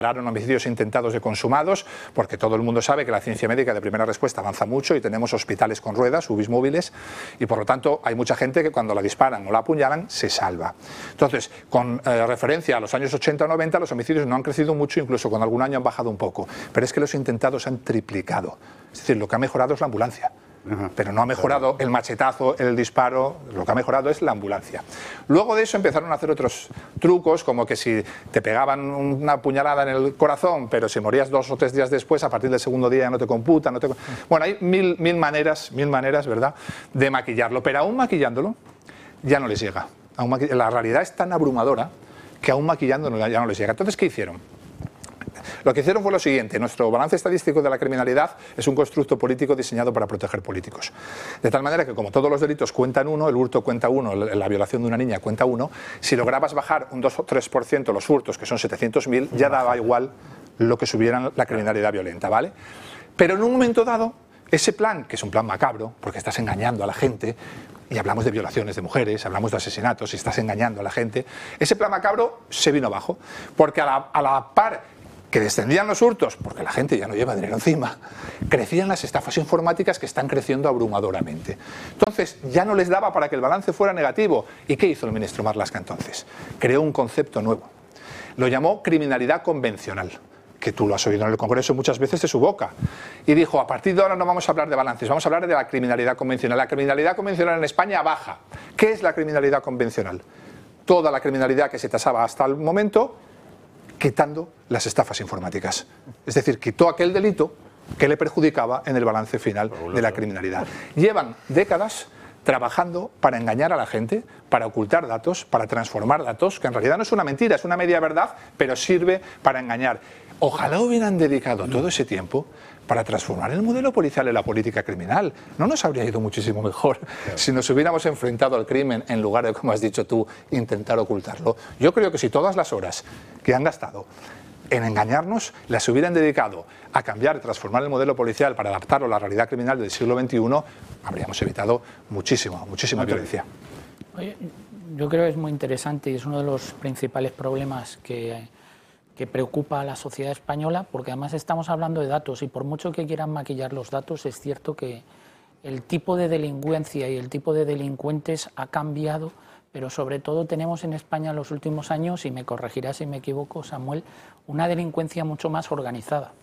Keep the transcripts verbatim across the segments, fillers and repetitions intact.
Hablaron homicidios intentados de consumados, porque todo el mundo sabe que la ciencia médica de primera respuesta avanza mucho y tenemos hospitales con ruedas, U B Is móviles, y por lo tanto hay mucha gente que cuando la disparan o la apuñalan se salva. Entonces, con eh, referencia a los años ochenta o noventa, los homicidios no han crecido mucho, incluso con algún año han bajado un poco, pero es que los intentados han triplicado. Es decir, lo que ha mejorado es la ambulancia. Ajá. Pero no ha mejorado el machetazo, el disparo, lo que ha mejorado es la ambulancia. Luego de eso empezaron a hacer otros trucos, como que si te pegaban una puñalada en el corazón, pero si morías dos o tres días después, a partir del segundo día ya no te computa. No te... Bueno, hay mil, mil maneras, mil maneras, ¿verdad?, de maquillarlo, pero aún maquillándolo ya no les llega. Aún maqu... La realidad es tan abrumadora que aún maquillándolo ya no les llega. Entonces, ¿qué hicieron? Lo que hicieron fue lo siguiente: nuestro balance estadístico de la criminalidad es un constructo político diseñado para proteger políticos. De tal manera que, como todos los delitos cuentan uno, el hurto cuenta uno, la violación de una niña cuenta uno, si lograbas bajar un dos o tres por ciento los hurtos, que son setecientos mil, ya daba igual lo que subieran la criminalidad violenta, ¿vale? Pero en un momento dado, ese plan, que es un plan macabro, porque estás engañando a la gente, y hablamos de violaciones de mujeres, hablamos de asesinatos, y estás engañando a la gente, ese plan macabro se vino abajo, porque a la, a la par que descendían los hurtos, porque la gente ya no lleva dinero encima, crecían las estafas informáticas, que están creciendo abrumadoramente. Entonces, ya no les daba para que el balance fuera negativo. ¿Y qué hizo el ministro Marlaska entonces? Creó un concepto nuevo. Lo llamó criminalidad convencional, que tú lo has oído en el Congreso muchas veces de su boca. Y dijo, a partir de ahora no vamos a hablar de balances, vamos a hablar de la criminalidad convencional. La criminalidad convencional en España baja. ¿Qué es la criminalidad convencional? Toda la criminalidad que se tasaba hasta el momento, quitando las estafas informáticas. Es decir, quitó aquel delito que le perjudicaba en el balance final de la criminalidad. Llevan décadas trabajando para engañar a la gente, para ocultar datos, para transformar datos, que en realidad no es una mentira, es una media verdad, pero sirve para engañar. Ojalá hubieran dedicado todo ese tiempo para transformar el modelo policial en la política criminal. No nos habría ido muchísimo mejor claro. si nos hubiéramos enfrentado al crimen en lugar de, como has dicho tú, intentar ocultarlo. Yo creo que si todas las horas que han gastado en engañarnos las hubieran dedicado a cambiar y transformar el modelo policial para adaptarlo a la realidad criminal del siglo veintiuno, habríamos evitado muchísimo, muchísima violencia. Oye, yo creo que es muy interesante y es uno de los principales problemas que... que preocupa a la sociedad española, porque además estamos hablando de datos y por mucho que quieran maquillar los datos, es cierto que el tipo de delincuencia y el tipo de delincuentes ha cambiado, pero sobre todo tenemos en España en los últimos años, y me corregirás si me equivoco, Samuel, una delincuencia mucho más organizada.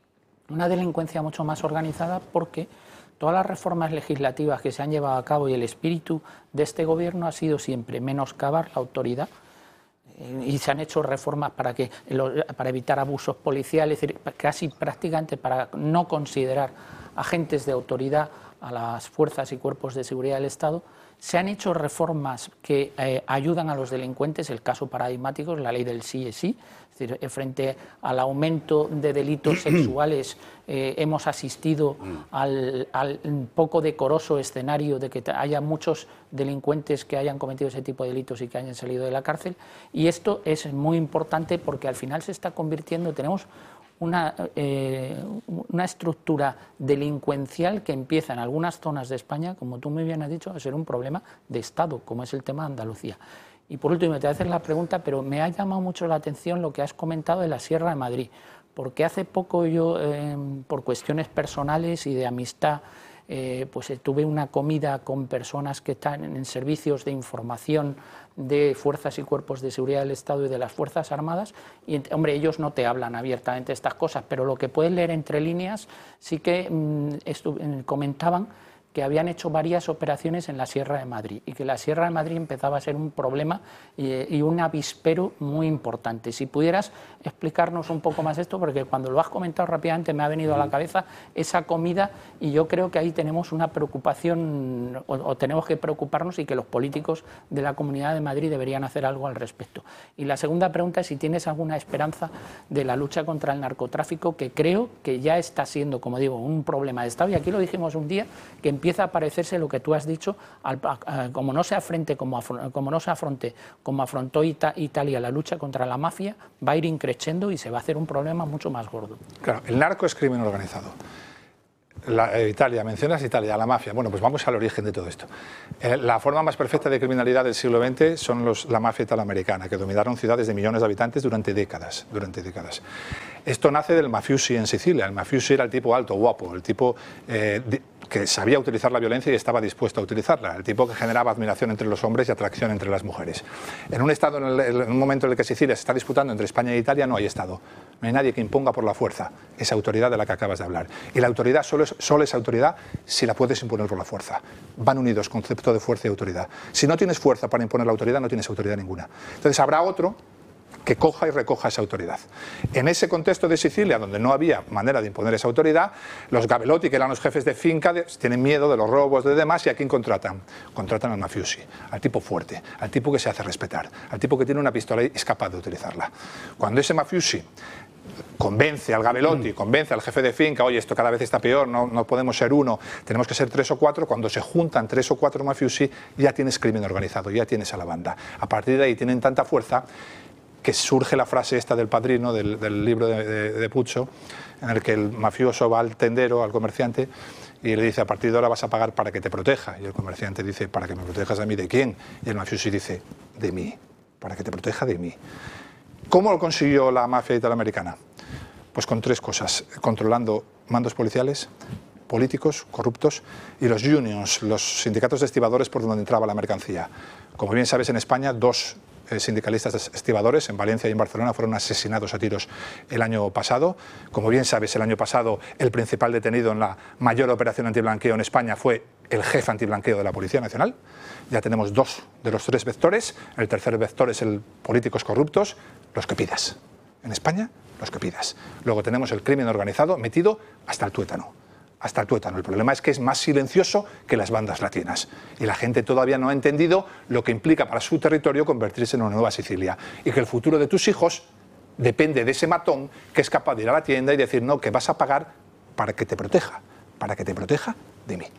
Una delincuencia mucho más organizada porque todas las reformas legislativas que se han llevado a cabo y el espíritu de este gobierno ha sido siempre menoscabar la autoridad, y se han hecho reformas para, que, para evitar abusos policiales, es decir, casi prácticamente para no considerar agentes de autoridad a las fuerzas y cuerpos de seguridad del Estado. Se han hecho reformas que eh, ayudan a los delincuentes, el caso paradigmático es la ley del sí es sí, es decir, frente al aumento de delitos sexuales eh, hemos asistido al, al poco decoroso escenario de que haya muchos delincuentes que hayan cometido ese tipo de delitos y que hayan salido de la cárcel, y esto es muy importante porque al final se está convirtiendo, tenemos Una, eh, una estructura delincuencial que empieza en algunas zonas de España, como tú muy bien has dicho, a ser un problema de Estado, como es el tema de Andalucía. Y por último, te voy a hacer la pregunta, pero me ha llamado mucho la atención lo que has comentado de la Sierra de Madrid, porque hace poco yo, eh, por cuestiones personales y de amistad, eh, pues tuve una comida con personas que están en servicios de información de fuerzas y cuerpos de seguridad del Estado y de las Fuerzas Armadas, y hombre, ellos no te hablan abiertamente de estas cosas, pero lo que puedes leer entre líneas sí que mmm, comentaban que habían hecho varias operaciones en la Sierra de Madrid y que la Sierra de Madrid empezaba a ser un problema y, y un avispero muy importante. Si pudieras explicarnos un poco más esto, porque cuando lo has comentado rápidamente me ha venido a la cabeza esa comida, y yo creo que ahí tenemos una preocupación o, o tenemos que preocuparnos, y que los políticos de la Comunidad de Madrid deberían hacer algo al respecto. Y la segunda pregunta es si tienes alguna esperanza de la lucha contra el narcotráfico, que creo que ya está siendo, como digo, un problema de Estado, y aquí lo dijimos un día, que empieza a parecerse lo que tú has dicho, al, a, a, como no se afronte como, afron, como no se afronte como afrontó Ita, Italia la lucha contra la mafia, va a ir increciendo y se va a hacer un problema mucho más gordo. Claro, el narco es crimen organizado. La, eh, Italia, mencionas Italia, la mafia. Bueno, pues vamos al origen de todo esto. Eh, la forma más perfecta de criminalidad del siglo veinte son los, la mafia italoamericana, que dominaron ciudades de millones de habitantes durante décadas, durante décadas. Esto nace del mafiosi en Sicilia. El mafiosi era el tipo alto, guapo, el tipo eh, de, que sabía utilizar la violencia y estaba dispuesto a utilizarla, el tipo que generaba admiración entre los hombres y atracción entre las mujeres. En un estado, en, el, en un momento en el que Sicilia se está disputando entre España e Italia, no hay estado. No hay nadie que imponga por la fuerza esa autoridad de la que acabas de hablar. Y la autoridad solo es, solo es autoridad si la puedes imponer por la fuerza. Van unidos concepto de fuerza y autoridad. Si no tienes fuerza para imponer la autoridad, no tienes autoridad ninguna. Entonces habrá otro que coja y recoja esa autoridad. En ese contexto de Sicilia, donde no había manera de imponer esa autoridad, los Gabelotti, que eran los jefes de finca, de, tienen miedo de los robos de demás, y ¿a quién contratan? Contratan al mafiosi, al tipo fuerte, al tipo que se hace respetar, al tipo que tiene una pistola y es capaz de utilizarla. Cuando ese mafiosi convence al Gabelotti, convence al jefe de finca, oye, esto cada vez está peor, no, no podemos ser uno, tenemos que ser tres o cuatro, cuando se juntan tres o cuatro mafiosi, ya tienes crimen organizado, ya tienes a la banda. A partir de ahí tienen tanta fuerza que surge la frase esta del Padrino, del, del libro de, de, de Puccio, en el que el mafioso va al tendero, al comerciante, y le dice, a partir de ahora vas a pagar para que te proteja. Y el comerciante dice, ¿para que me protejas a mí de quién? Y el mafioso dice, de mí, para que te proteja de mí. ¿Cómo lo consiguió la mafia italoamericana? Pues con tres cosas: controlando mandos policiales, políticos corruptos y los unions, los sindicatos de estibadores por donde entraba la mercancía. Como bien sabes, en España, dos sindicalistas estibadores en Valencia y en Barcelona fueron asesinados a tiros el año pasado. Como bien sabes, el año pasado el principal detenido en la mayor operación antiblanqueo en España fue el jefe antiblanqueo de la Policía Nacional. Ya tenemos dos de los tres vectores. El tercer vector es el políticos corruptos, los que pidas. En España, los que pidas. Luego tenemos el crimen organizado metido hasta el tuétano. Hasta el tuétano. El problema es que es más silencioso que las bandas latinas. Y la gente todavía no ha entendido lo que implica para su territorio convertirse en una nueva Sicilia. Y que el futuro de tus hijos depende de ese matón que es capaz de ir a la tienda y decir, no, que vas a pagar para que te proteja. Para que te proteja de mí.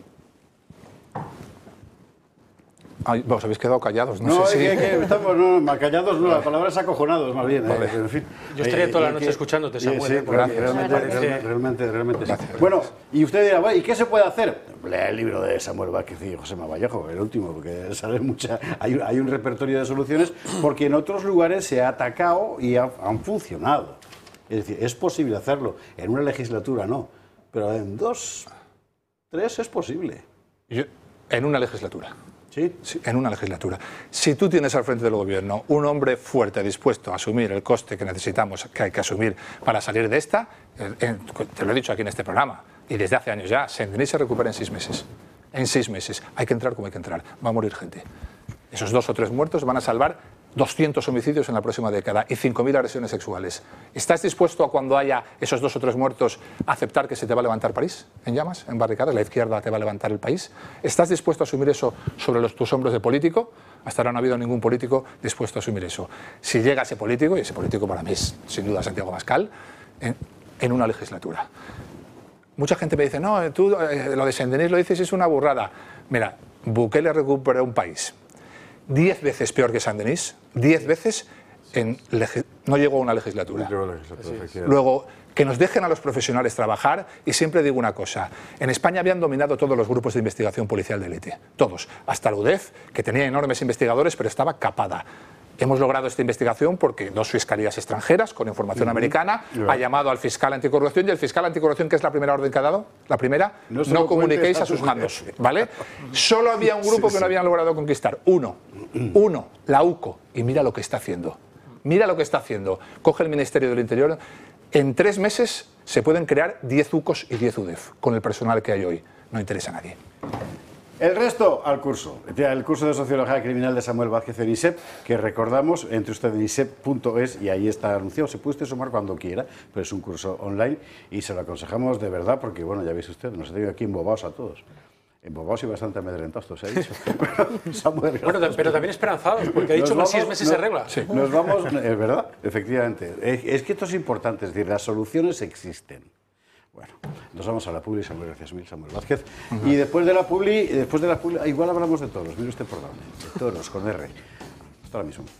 Ay, vos habéis quedado callados, no, no sé si... que, que estamos no, callados, no, la palabra es acojonados más bien. Vale. Eh, en fin. Yo estaría eh, toda la eh, noche que, escuchándote, Samuel. Sí, eh, realmente, realmente, realmente, realmente, realmente sí. Bueno, y usted dirá, ¿y qué se puede hacer? Lea el libro de Samuel Vázquez y José Vallejo, el último, porque sale mucha, hay, hay un repertorio de soluciones, porque en otros lugares se ha atacado y ha, han funcionado. Es decir, es posible hacerlo. En una legislatura no, pero en dos, tres es posible. Yo, en una legislatura. ¿Sí? Sí, en una legislatura. Si tú tienes al frente del gobierno un hombre fuerte, dispuesto a asumir el coste que necesitamos, que hay que asumir para salir de esta, eh, eh, te lo he dicho aquí en este programa, y desde hace años ya, Saint-Denis se recupera en seis meses. En seis meses. Hay que entrar como hay que entrar. Va a morir gente. Esos dos o tres muertos van a salvar doscientos homicidios en la próxima década y cinco mil agresiones sexuales. ¿Estás dispuesto a, cuando haya esos dos o tres muertos, a aceptar que se te va a levantar París en llamas, en barricadas? La izquierda te va a levantar el país. ¿Estás dispuesto a asumir eso sobre los, tus hombros de político? Hasta ahora no ha habido ningún político dispuesto a asumir eso. Si llega ese político, y ese político para mí es sin duda Santiago Abascal, en, en una legislatura. Mucha gente me dice, no, tú eh, lo de Saint-Denis lo dices, es una burrada. Mira, Bukele recuperó un país diez veces peor que Saint-Denis, diez veces en no llegó a una legislatura. Luego, que nos dejen a los profesionales trabajar, y siempre digo una cosa, en España habían dominado todos los grupos de investigación policial de élite, todos, hasta la U D E F, que tenía enormes investigadores, pero estaba capada. Hemos logrado esta investigación porque dos fiscalías extranjeras, con información uh-huh. americana, yeah. ha llamado al fiscal anticorrupción, y el fiscal anticorrupción, que es la primera orden que ha dado, la primera, no, no comuniquéis a sus mandos, ¿vale? Solo había un grupo sí, que sí. no habían logrado conquistar, uno, uno, la U C O, y mira lo que está haciendo, mira lo que está haciendo, coge el Ministerio del Interior, en tres meses se pueden crear diez U C Os y diez U D E F, con el personal que hay hoy, no interesa a nadie. El resto al curso, el curso de Sociología Criminal de Samuel Vázquez en I S E P, que recordamos, entre usted en I S E P punto es y ahí está anunciado, se puede usted sumar cuando quiera, pero es un curso online y se lo aconsejamos de verdad porque, bueno, ya veis usted, nos ha tenido aquí embobados a todos. Embobados y bastante amedrentados, se ha dicho. Samuel, bueno, pero también esperanzados, porque ha dicho que en seis meses no, se arregla. Sí. Nos vamos, es verdad, efectivamente. Es, es que esto es importante, es decir, las soluciones existen. Bueno, nos vamos a la publi, Samuel, gracias mil, Samuel Vázquez. Uh-huh. Y después de la publi, después de la publi, igual hablamos de toros, mire usted por dónde, de toros, con R. Hasta ahora mismo.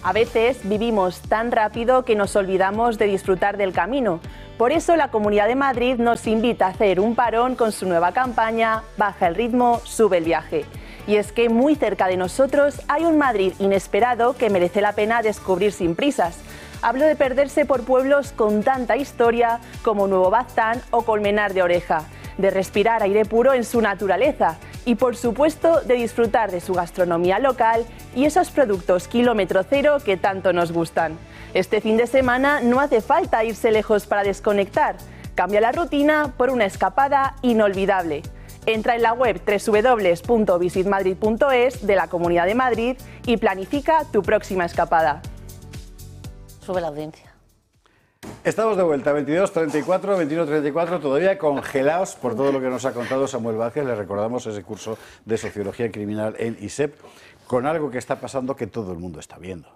A veces vivimos tan rápido que nos olvidamos de disfrutar del camino. Por eso la Comunidad de Madrid nos invita a hacer un parón con su nueva campaña Baja el ritmo, sube el viaje. Y es que muy cerca de nosotros hay un Madrid inesperado que merece la pena descubrir sin prisas. Hablo de perderse por pueblos con tanta historia como Nuevo Baztán o Colmenar de Oreja, de respirar aire puro en su naturaleza y, por supuesto, de disfrutar de su gastronomía local y esos productos kilómetro cero que tanto nos gustan. Este fin de semana no hace falta irse lejos para desconectar. Cambia la rutina por una escapada inolvidable. Entra en la web doble u doble u doble u punto visit madrid punto es de la Comunidad de Madrid y planifica tu próxima escapada. Sube la audiencia. Estamos de vuelta, veintidós treinta y cuatro, veintiuno treinta y cuatro, todavía congelados por todo lo que nos ha contado Samuel Vázquez. Le recordamos ese curso de Sociología Criminal en I S E P, con algo que está pasando que todo el mundo está viendo.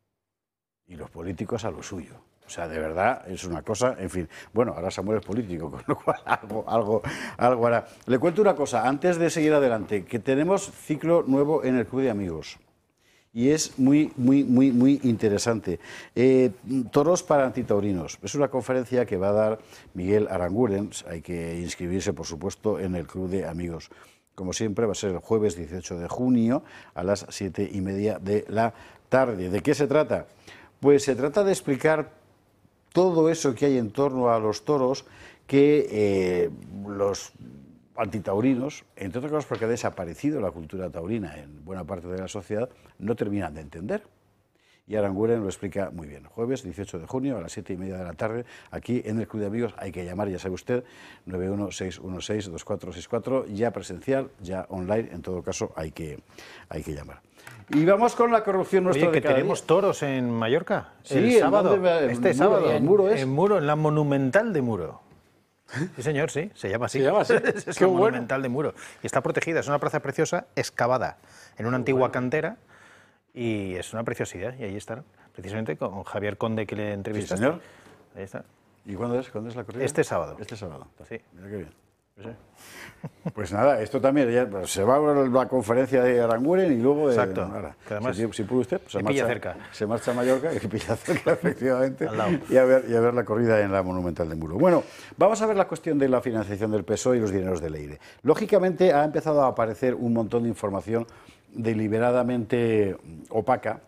Y los políticos a lo suyo. O sea, de verdad, es una cosa, en fin. Bueno, ahora Samuel es político, con lo cual algo, algo, algo hará. Le cuento una cosa, antes de seguir adelante, que tenemos ciclo nuevo en el Club de Amigos. Y es muy, muy, muy, muy interesante. Eh, toros para antitaurinos. Es una conferencia que va a dar Miguel Aranguren. Hay que inscribirse, por supuesto, en el Club de Amigos. Como siempre, va a ser el jueves dieciocho de junio a las siete y media de la tarde. ¿De qué se trata? Pues se trata de explicar todo eso que hay en torno a los toros que eh, los antitaurinos, entre otras cosas porque ha desaparecido la cultura taurina en buena parte de la sociedad, no terminan de entender. Y Aranguren lo explica muy bien. Jueves dieciocho de junio a las siete y media de la tarde, aquí en el Club de Amigos. Hay que llamar, ya sabe usted, nueve uno seis uno seis dos cuatro seis cuatro, ya presencial, ya online, en todo caso hay que, hay que llamar. Y vamos con la corrupción nuestra. Oye, que de cada tenemos día. Toros en Mallorca. Sí, el ¿en sábado. dónde va? ¿En Este Muro? sábado. ¿En Muro es? En Muro, en la Monumental de Muro. Sí, señor, sí, se llama así. Se llama así. Es Qué la bueno. Monumental de Muro. Y está protegida, es una plaza preciosa, excavada en una antigua cantera, y es una preciosidad. Y ahí están, precisamente con Javier Conde, que le entrevistaste. Sí, señor. Ahí está. ¿Y cuándo es? ¿Cuándo es la corrida? Este sábado. Este sábado. Sí. Mira qué bien. Pues nada, esto también, ya, pues, se va a la conferencia de Aranguren y luego... De, Exacto. Ahora, Que además, si, si puede usted, pues se me marcha, pilla cerca. se marcha a Mallorca, que pilla cerca, efectivamente, Al lado. y a, ver, y a ver la corrida en la Monumental de Muro. Bueno, vamos a ver la cuestión de la financiación del P S O E y los dineros del Leire. Lógicamente ha empezado a aparecer un montón de información deliberadamente opaca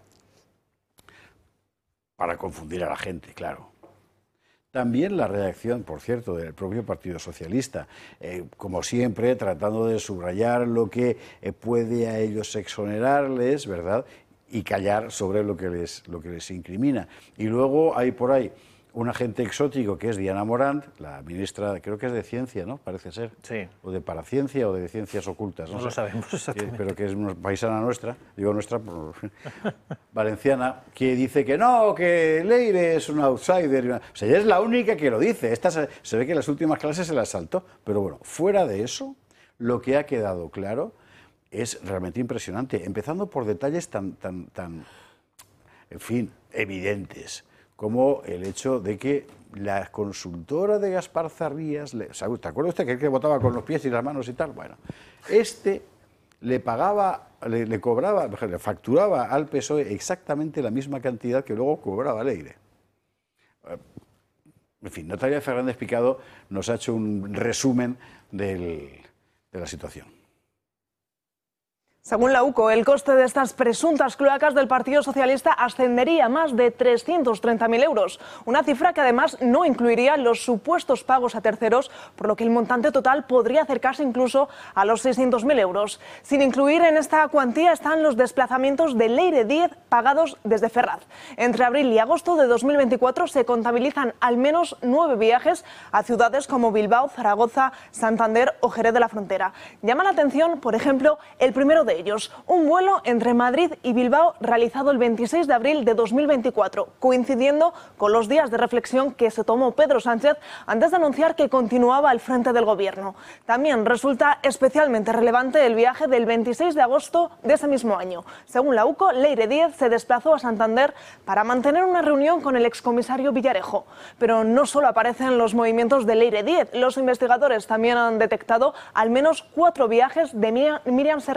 para confundir a la gente, claro. También la reacción, por cierto, del propio Partido Socialista, eh, como siempre, tratando de subrayar lo que eh, puede a ellos exonerarles, ¿verdad?, y callar sobre lo que les, lo que les incrimina. Y luego hay por ahí un agente exótico que es Diana Morant, la ministra, creo que es de Ciencia, ¿no?, parece ser. Sí. O de Paraciencia o de Ciencias Ocultas. No, No sé. lo sabemos exactamente. Eh, pero que es una paisana nuestra, digo nuestra, por, valenciana, que dice que no, que Leire es un outsider. Una, o sea, ella es la única que lo dice. Esta se, se ve que en las últimas clases se la saltó. Pero bueno, fuera de eso, lo que ha quedado claro es realmente impresionante. Empezando por detalles tan, tan, tan, en fin, evidentes, como el hecho de que la consultora de Gaspar Zarrías, le, ¿te acuerda usted que él que votaba con los pies y las manos y tal? Bueno, este le pagaba, le, le cobraba, le facturaba al P S O E exactamente la misma cantidad que luego cobraba Leire. En fin, Natalia Fernández Picado nos ha hecho un resumen del, de la situación. Según la U C O, el coste de estas presuntas cloacas del Partido Socialista ascendería a más de trescientos treinta mil euros, una cifra que además no incluiría los supuestos pagos a terceros, por lo que el montante total podría acercarse incluso a los seiscientos mil euros. Sin incluir en esta cuantía están los desplazamientos de Leire Díez pagados desde Ferraz. Entre abril y agosto de dos mil veinticuatro se contabilizan al menos nueve viajes a ciudades como Bilbao, Zaragoza, Santander o Jerez de la Frontera. Llama la atención, por ejemplo, el primero de ellos, un vuelo entre Madrid y Bilbao realizado el veintiséis de abril de dos mil veinticuatro, coincidiendo con los días de reflexión que se tomó Pedro Sánchez antes de anunciar que continuaba al frente del gobierno. También resulta especialmente relevante el viaje del veintiséis de agosto de ese mismo año. Según la U C O, Leire Díez se desplazó a Santander para mantener una reunión con el excomisario Villarejo. Pero no solo aparecen los movimientos de Leire Díez, los investigadores también han detectado al menos cuatro viajes de Miriam Serrano.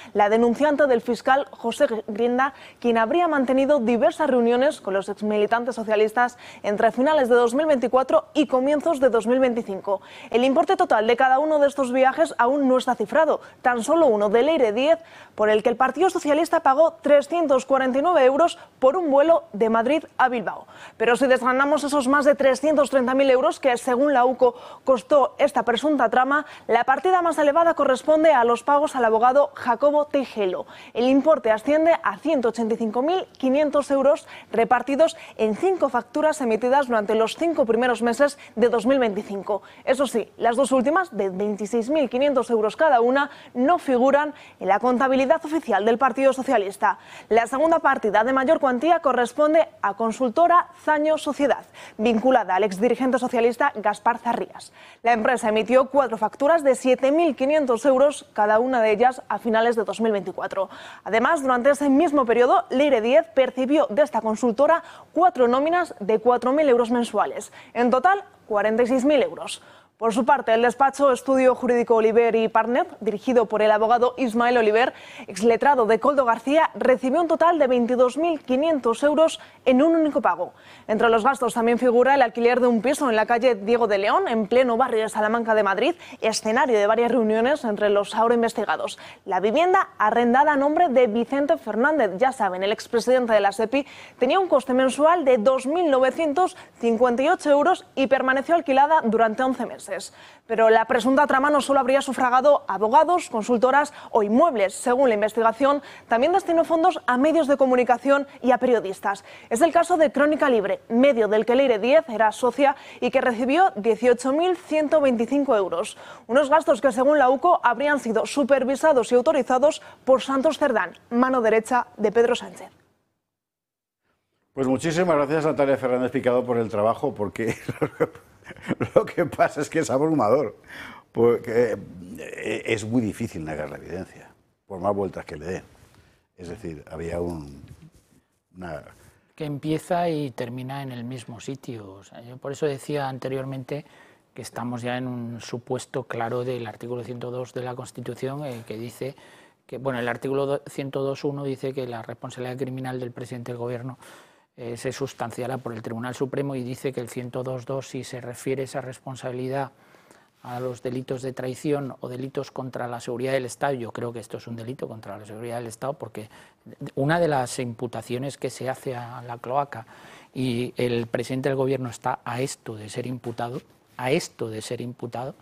la denunciante del fiscal José Grienda, quien habría mantenido diversas reuniones con los exmilitantes socialistas entre finales de dos mil veinticuatro y comienzos de dos mil veinticinco. El importe total de cada uno de estos viajes aún no está cifrado, tan solo uno de Leire Díez, por el que el Partido Socialista pagó trescientos cuarenta y nueve euros por un vuelo de Madrid a Bilbao. Pero si desgranamos esos más de trescientos treinta mil euros que, según la U C O, costó esta presunta trama, la partida más elevada corresponde a los pagos al abogado Jacobo Tejelo. El importe asciende a ciento ochenta y cinco mil quinientos euros repartidos en cinco facturas emitidas durante los cinco primeros meses de dos mil veinticinco. Eso sí, las dos últimas, de veintiséis mil quinientos euros cada una, no figuran en la contabilidad oficial del Partido Socialista. La segunda partida de mayor cuantía corresponde a Consultora Zaño Sociedad, vinculada al exdirigente socialista Gaspar Zarrías. La empresa emitió cuatro facturas de siete mil quinientos euros, cada una de ellas a finales de dos mil veinticuatro. Además, durante ese mismo periodo, Leire Díez percibió de esta consultora cuatro nóminas de cuatro mil euros mensuales. En total, cuarenta y seis mil euros. Por su parte, el despacho Estudio Jurídico Oliver y Partner, dirigido por el abogado Ismael Oliver, exletrado de Coldo García, recibió un total de veintidós mil quinientos euros en un único pago. Entre los gastos también figura el alquiler de un piso en la calle Diego de León, en pleno barrio de Salamanca de Madrid, escenario de varias reuniones entre los ahora investigados. La vivienda, arrendada a nombre de Vicente Fernández, ya saben, el expresidente de la SEPI, tenía un coste mensual de dos mil novecientos cincuenta y ocho euros y permaneció alquilada durante once meses. Pero la presunta trama no solo habría sufragado abogados, consultoras o inmuebles. Según la investigación, también destinó fondos a medios de comunicación y a periodistas. Es el caso de Crónica Libre, medio del que Leire Díez era socia y que recibió dieciocho mil ciento veinticinco euros. Unos gastos que, según la U C O, habrían sido supervisados y autorizados por Santos Cerdán, mano derecha de Pedro Sánchez. Pues muchísimas gracias, Natalia Fernández Picado, por el trabajo, porque lo que pasa es que es abrumador, porque es muy difícil negar la evidencia, por más vueltas que le den. Es decir, había un, una... que empieza y termina en el mismo sitio. O sea, yo por eso decía anteriormente que estamos ya en un supuesto claro del artículo ciento dos de la Constitución, eh, que dice que, bueno, el artículo ciento dos punto uno dice que la responsabilidad criminal del presidente del Gobierno Eh, se sustanciará por el Tribunal Supremo, y dice que el ciento dos punto dos, si se refiere esa responsabilidad a los delitos de traición o delitos contra la seguridad del Estado, yo creo que esto es un delito contra la seguridad del Estado, porque una de las imputaciones que se hace a la cloaca, y el presidente del Gobierno está a esto de ser imputado, a esto de ser imputado,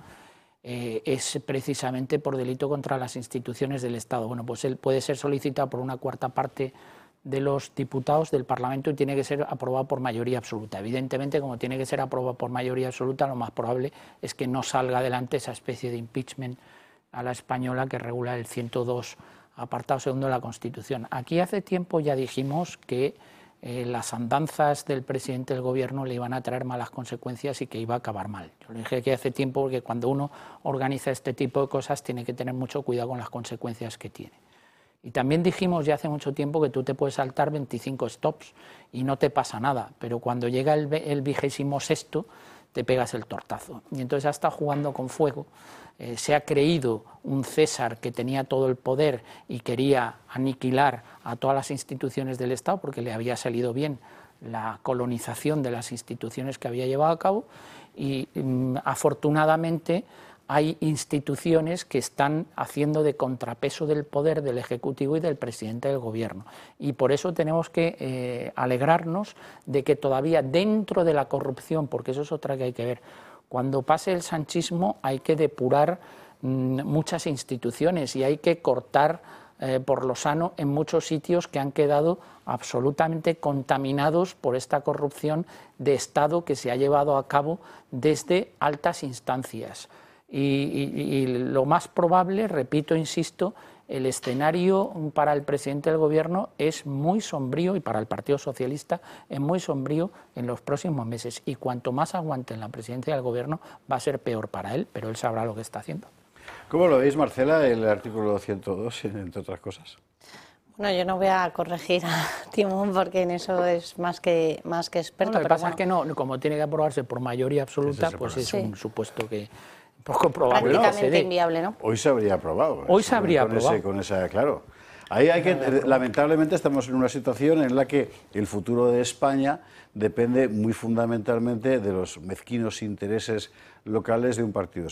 eh, es precisamente por delito contra las instituciones del Estado. Bueno, pues él puede ser solicitado por una cuarta parte de los diputados del Parlamento y tiene que ser aprobado por mayoría absoluta. Evidentemente, como tiene que ser aprobado por mayoría absoluta, lo más probable es que no salga adelante esa especie de impeachment a la española que regula el ciento dos, apartado segundo de la Constitución. Aquí hace tiempo ya dijimos que eh, las andanzas del presidente del Gobierno le iban a traer malas consecuencias y que iba a acabar mal. Yo le dije que hace tiempo, porque cuando uno organiza este tipo de cosas tiene que tener mucho cuidado con las consecuencias que tiene. Y también dijimos ya hace mucho tiempo que tú te puedes saltar veinticinco stops y no te pasa nada, pero cuando llega el, el vigésimo sexto te pegas el tortazo. Y entonces ha estado jugando con fuego, eh, se ha creído un César que tenía todo el poder y quería aniquilar a todas las instituciones del Estado porque le había salido bien la colonización de las instituciones que había llevado a cabo, y mm, afortunadamente hay instituciones que están haciendo de contrapeso del poder del Ejecutivo y del presidente del Gobierno. Y por eso tenemos que eh, alegrarnos de que todavía dentro de la corrupción, porque eso es otra que hay que ver, cuando pase el sanchismo hay que depurar mmm, muchas instituciones y hay que cortar eh, por lo sano en muchos sitios que han quedado absolutamente contaminados por esta corrupción de Estado que se ha llevado a cabo desde altas instancias. Y, y, y lo más probable, repito, insisto, el escenario para el presidente del Gobierno es muy sombrío, y para el Partido Socialista es muy sombrío en los próximos meses. Y cuanto más aguante en la presidencia del Gobierno, va a ser peor para él, pero él sabrá lo que está haciendo. ¿Cómo lo veis, Marcela, el artículo ciento dos, entre otras cosas? Bueno, yo no voy a corregir a Timón porque en eso es más que, más que experto. No, lo que pero pasa bueno. es que no, como tiene que aprobarse por mayoría absoluta, pues es sí. un supuesto que... Poco probable que se prácticamente dé. inviable, ¿no? Hoy se habría aprobado. Hoy se habría con ese- aprobado. con esa, claro. Ahí hay que, lamentablemente estamos en una situación en la que el futuro de España depende muy fundamentalmente de los mezquinos intereses locales de un partido.